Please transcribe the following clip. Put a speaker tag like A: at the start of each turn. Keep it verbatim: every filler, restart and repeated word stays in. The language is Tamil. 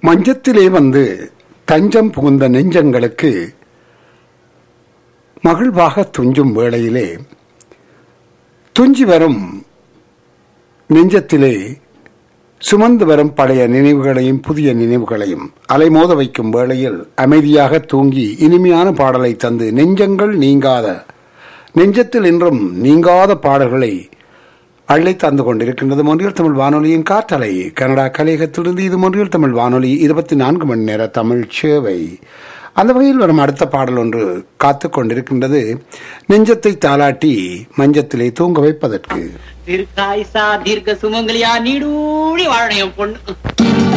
A: மஞ்சத்திலே வந்து தஞ்சம் புகுந்த நெஞ்சங்களுக்கு மகிழ்வாக துஞ்சும் வேளையிலே துஞ்சி வரும் நெஞ்சத்திலே சுமந்து வரும் பழைய நினைவுகளையும் புதிய நினைவுகளையும் அலைமோத வைக்கும் வேளையில் அமைதியாக தூங்கி இனிமையான பாடலை தந்து நெஞ்சங்கள் நீங்காத நெஞ்சத்தில் இன்றும் நீங்காத பாடல்களை அள்ளி தந்து கொண்டிருக்கின்றது மொன்றியல் தமிழ் வானொலியின் காற்றலை. கனடா கலையகத்திலிருந்து இது மொன்றியல் தமிழ் வானொலி இருபத்தி நான்கு மணி நேர தமிழ் சேவை. அந்த வகையில் வரும் அடுத்த பாடல் ஒன்று காத்து கொண்டிருக்கின்றது, நெஞ்சத்தை தாளாட்டி மஞ்சத்திலே தூங்க வைப்பதற்கு.
B: தீர்க்க சுமங்கலியா நீடூழி வாழணும் பொண்ணு.